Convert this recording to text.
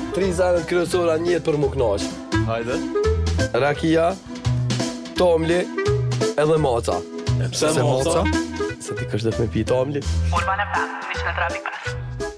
3 senet kryesora në jetë për mu knaq. Hajde. Rakia, tomli edhe maca. Pse maca? Se ti kështë dhe me pi tomli. Urbana FM, 103.5.